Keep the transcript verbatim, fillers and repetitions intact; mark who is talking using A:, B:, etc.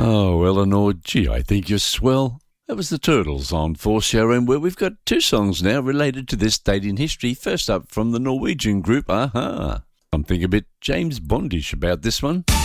A: Oh, Eleanor, gee, I think you're swell. That was the Turtles on four C R M, where we've got two songs now related to this date in history. First up from the Norwegian group, Aha. Something a bit James Bondish about this one.